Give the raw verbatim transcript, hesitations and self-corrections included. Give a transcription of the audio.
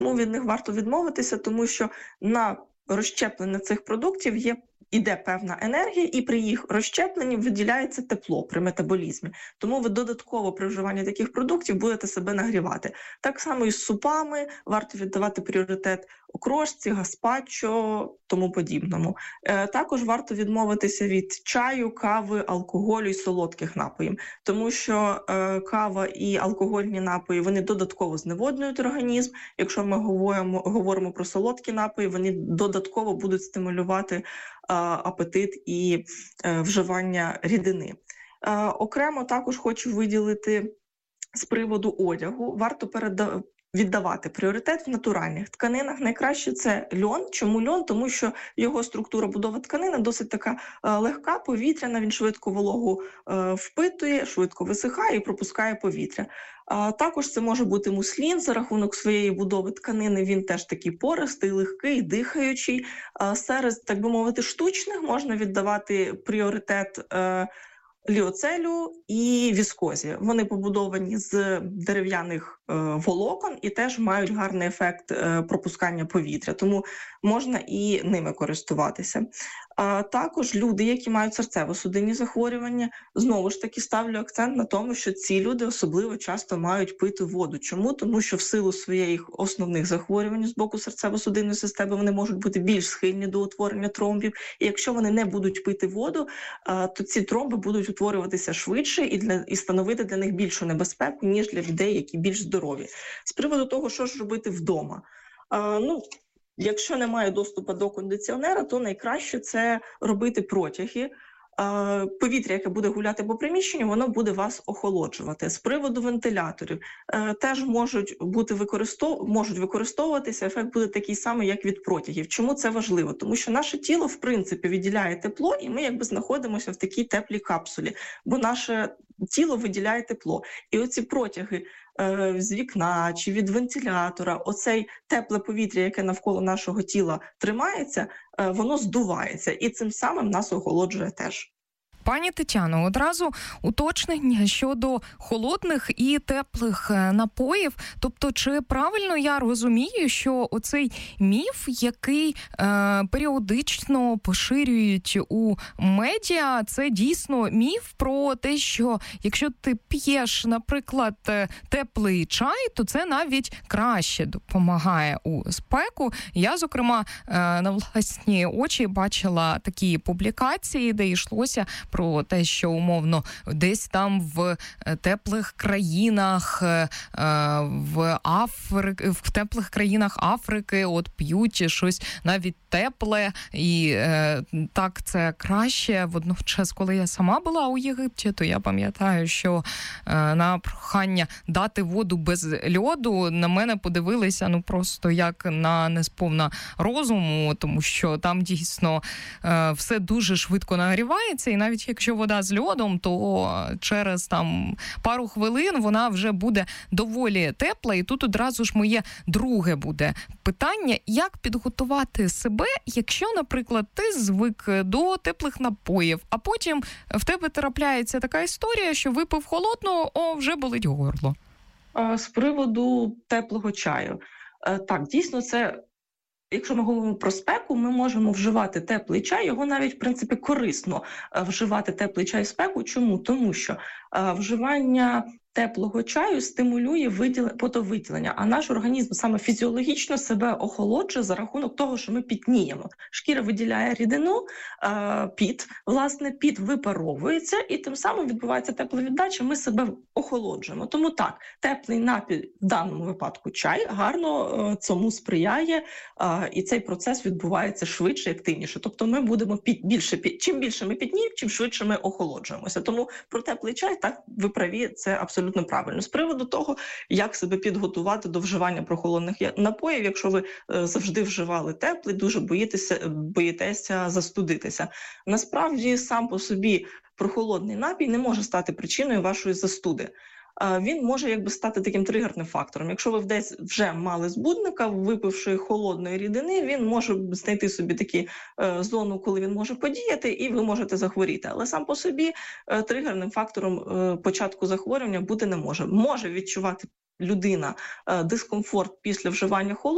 Тому від них варто відмовитися, тому що на розщеплення цих продуктів є іде певна енергія, і при їх розщепленні виділяється тепло при метаболізмі. Тому ви додатково при вживанні таких продуктів будете себе нагрівати. Так само і з супами варто віддавати пріоритет окрошці, гаспачо, тому подібному. Е, також варто відмовитися від чаю, кави, алкоголю і солодких напоїв, тому що е, кава і алкогольні напої, вони додатково зневоднюють організм. Якщо ми говоримо, говоримо про солодкі напої, вони додатково будуть стимулювати е, апетит і е, вживання рідини. Е, окремо також хочу виділити з приводу одягу. Варто передавати віддавати пріоритет в натуральних тканинах. Найкраще це льон. Чому льон? Тому що його структура будови тканини досить така е, легка, повітряна, він швидко вологу е, впитує, швидко висихає і пропускає повітря. А також це може бути муслін за рахунок своєї будови тканини, він теж такий пористий, легкий, дихаючий. А серед, так би мовити, штучних можна віддавати пріоритет е, ліоцелю і віскозі. Вони побудовані з дерев'яних е, волокон і теж мають гарний ефект е, пропускання повітря, тому можна і ними користуватися. А також люди, які мають серцево-судинні захворювання, знову ж таки ставлю акцент на тому, що ці люди особливо часто мають пити воду. Чому? Тому що в силу своїх основних захворювань з боку серцево-судинної системи вони можуть бути більш схильні до утворення тромбів. І якщо вони не будуть пити воду, то ці тромби будуть утворюватися швидше і, для, і становити для них більшу небезпеку, ніж для людей, які більш здорові. З приводу того, що ж робити вдома. А, ну, Якщо немає доступу до кондиціонера, то найкраще це робити протяги. Повітря, яке буде гуляти по приміщенню, воно буде вас охолоджувати. З приводу вентиляторів теж можуть бути використов... можуть використовуватися, ефект буде такий самий, як від протягів. Чому це важливо? Тому що наше тіло, в принципі, виділяє тепло, і ми якби знаходимося в такій теплій капсулі, бо наше тіло виділяє тепло. І оці протяги е, з вікна чи від вентилятора, оцей тепле повітря, яке навколо нашого тіла тримається, е, воно здувається. І цим самим нас охолоджує теж. Пані Тетяно, одразу уточнення щодо холодних і теплих напоїв. Тобто, чи правильно я розумію, що оцей міф, який е, періодично поширюють у медіа, це дійсно міф про те, що якщо ти п'єш, наприклад, теплий чай, то це навіть краще допомагає у спеку. Я, зокрема, е, на власні очі бачила такі публікації, де йшлося про те, що умовно десь там в теплих країнах в Африки, в теплих країнах Африки от п'ють щось навіть тепле, і е, так це краще. Водночас, коли я сама була у Єгипті, то я пам'ятаю, що е, на прохання дати воду без льоду на мене подивилися ну просто як на несповна розуму, тому що там дійсно е, все дуже швидко нагрівається, і навіть якщо вода з льодом, то через там пару хвилин вона вже буде доволі тепла. І тут одразу ж моє друге буде питання, як підготувати себе, якщо, наприклад, ти звик до теплих напоїв, а потім в тебе трапляється така історія, що випив холодного, о, вже болить горло. З приводу теплого чаю. Так, дійсно, це... Якщо ми говоримо про спеку, ми можемо вживати теплий чай, його навіть, в принципі, корисно вживати теплий чай в спеку. Чому? Тому що вживання теплого чаю стимулює виділення, потовиділення, а наш організм саме фізіологічно себе охолоджує за рахунок того, що ми пітніємо. Шкіра виділяє рідину, піт, власне, піт випаровується, і тим самим відбувається тепловіддача, ми себе охолоджуємо. Тому так, теплий напій, в даному випадку чай, гарно цьому сприяє, і цей процес відбувається швидше і активніше. Тобто ми будемо піт, більше, піт, чим більше ми пітніємо, чим швидше ми охолоджуємося. Тому про теплий чай, так, ви праві, це абсолютно Абсолютно правильно. З приводу того, як себе підготувати до вживання прохолодних напоїв, якщо ви е, завжди вживали теплий, дуже боїтеся, боїтеся застудитися. Насправді, сам по собі прохолодний напій не може стати причиною вашої застуди. Він може якби стати таким тригерним фактором. Якщо ви десь вже мали збудника, випивши холодної рідини, він може знайти собі таку е, зону, коли він може подіяти, і ви можете захворіти. Але сам по собі е, тригерним фактором е, початку захворювання бути не може. Може відчувати людина е, дискомфорт після вживання холодного,